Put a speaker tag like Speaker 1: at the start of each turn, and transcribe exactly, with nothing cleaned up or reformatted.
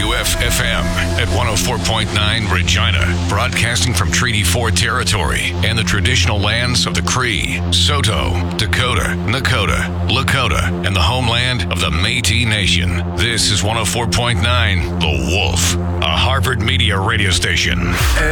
Speaker 1: W F F M at one oh four point nine Regina, broadcasting from Treaty four territory and the traditional lands of the Cree, Saulteaux, Dakota, Nakota, Lakota, and the homeland of the Métis Nation. This is one oh four point nine The Wolf, a Harvard Media radio station.